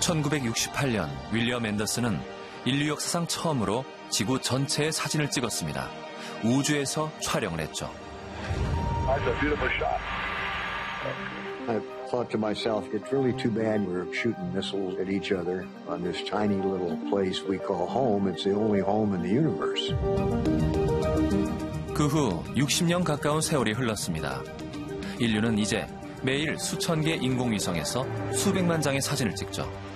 1968년 윌리엄 앤더슨은 인류 역사상 처음으로 지구 전체의 사진을 찍었습니다. 우주에서 촬영을 했죠. I thought to myself, it's really too bad we're shooting missiles at each other on this tiny little place we call home. It's the only home in the universe. 그 후 60년 가까운 세월이 흘렀습니다. 인류는 이제 매일 수천 개 인공위성에서 수백만 장의 사진을 찍죠.